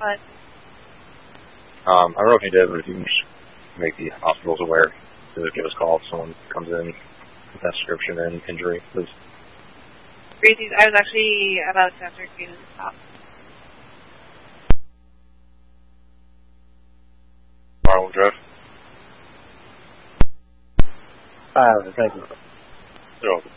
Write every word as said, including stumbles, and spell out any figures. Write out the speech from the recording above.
What? Um, I don't know if you did, but if you can just make the hospitals aware to give us a call if someone comes in with that description and injury, please. Gracie's, I was actually about to answer you to stop. Marlon Drive. Uh, thank you. You're welcome.